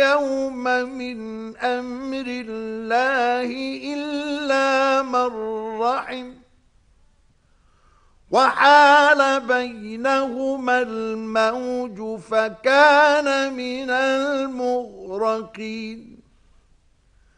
اليوم من أمر الله إلا من رحم وحال بينهما الموج فكان من المغرقين